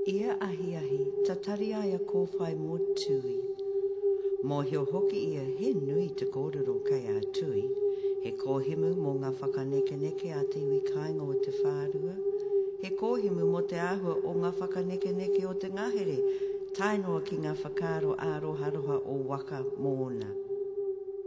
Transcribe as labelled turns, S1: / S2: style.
S1: Ia ahi ahi, tatari aia kōwhai mō tui. Mō heo hoki ia he nui te kōrero kai a tui. He kōhimu mō ngā whakaneke a te iwi kāinga o te whārua. He kōhimu mō te āhua o ngā whakaneke o te ngahere. Tainoa ki ngā whakaro āroha roha o waka mōna.